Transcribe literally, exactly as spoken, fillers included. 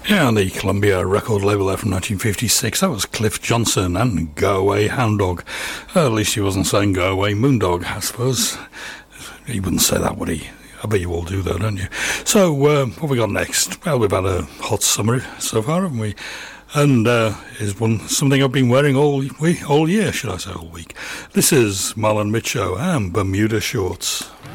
Yeah, on the Columbia record label there from nineteen fifty-six, that was Cliff Johnson and Go Away Hound Dog. Uh, at least he wasn't saying Go Away Moondog, I suppose. He wouldn't say that, would he? I bet you all do that, don't you? So, uh, what have we got next? Well, we've had a hot summer so far, haven't we? And uh, is one something I've been wearing all week, all year, should I say, all week. This is Marlon Mitchell and Bermuda Shorts.